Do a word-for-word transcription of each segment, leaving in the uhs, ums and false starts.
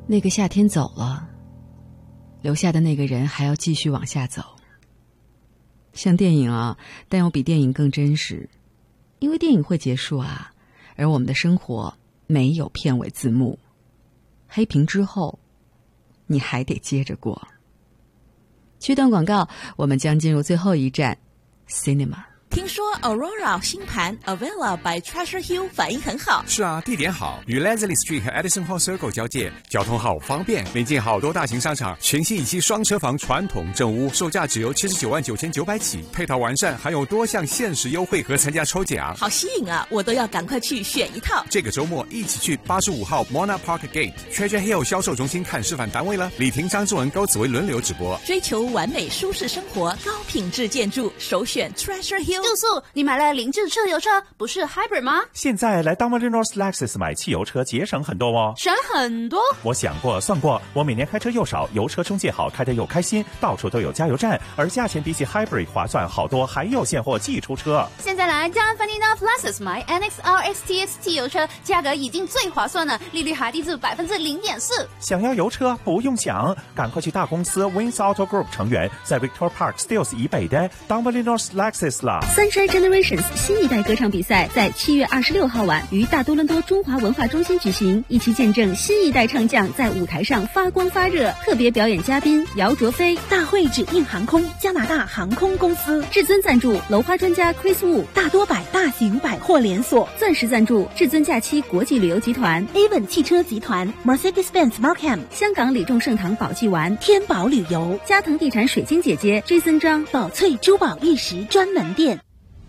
那个夏天走了，留下的那个人还要继续往下走。像电影啊，但又比电影更真实，因为电影会结束啊，而我们的生活没有片尾字幕，黑屏之后你还得接着过。去段广告，我们将进入最后一站 Cinema。 听说 Aurora 新盘 Avella by Treasure Hill 反应很好。 是啊，地点好，与 Leslie Street 和 Edison Hall Circle 交界，交通好方便，临近好多大型商场，全新一期双车房传统正屋，售价只由七十九万九千九百起，配套完善，还有多项限时优惠和参加抽奖， 好吸引啊！我都要赶快去选一套。 这个周末一起去八十五号 Mona Park Gate Treasure Hill 销售中心看示范单位了。李婷、张志文、高紫薇轮流直播。 追求完美舒适生活，高品质建筑，首选 Treasure Hill。 住宿，你买了凌志车油车，不是 Hybrid 吗？ 现在来 Dominion Lexus 买汽油车节省很多哦。 省很多？ 我想过算过，我每年开车又少，油车中介好，开得又开心，到处都有加油站，而价钱比起 Hybrid 划算好多，还有现货寄出车。 现在来 Dominion Lexus 买 N X R X T X 汽油车，价格已经最划算了，利率还低至百分之零点四。 想要油车不用想，赶快去大公司 Wins Auto Group 成员，在 Victoria Park Steeles 以北的 Dominion Lexus 啦。 Sunshine Generations 新一代歌唱比赛在七月二十六号晚于大多伦多中华文化中心举行，一起见证新一代唱将在舞台上发光发热。特别表演嘉宾姚卓飞，大会指定航空加拿大航空公司，至尊赞助楼花专家 Chris Wu， 大多百大型百货连锁，钻石赞助至尊假期国际旅游集团 Avon 汽车集团 Mercedes-Benz Markham， 香港李众盛堂宝记丸天宝旅游，嘉腾地產水晶姐姐 Jason 張寶翠珠寶玉石專門店。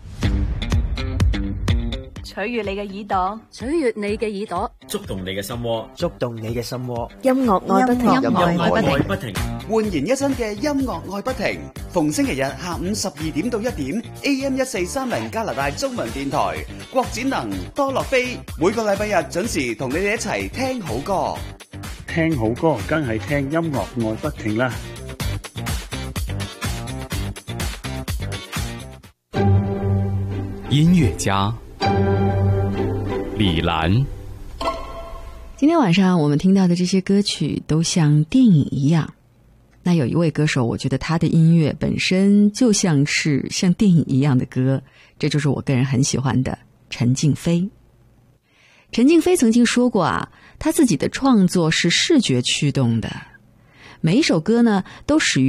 取悅你嘅耳朵， 取悅你嘅耳朵， 觸動你嘅心窩， 觸動你嘅心窩。 音樂愛不停， 音樂愛不停， 煥然一新嘅音樂愛不停。逢星期日下午十二點到一點 ，A M 一四三零加拿大中文電台，郭展能、多樂飛，每個禮拜日準時同你哋一齊聽好歌。 聽好歌，梗係聽音樂愛不停啦。 音樂家李蘭。 今天晚上我们听到的这些歌曲都像电影一样，那有一位歌手，我觉得他的音乐本身就像是像电影一样的歌，这就是我个人很喜欢的陈静飞。陈静飞曾经说过啊，他自己的创作是视觉驱动的，每一首歌呢都始于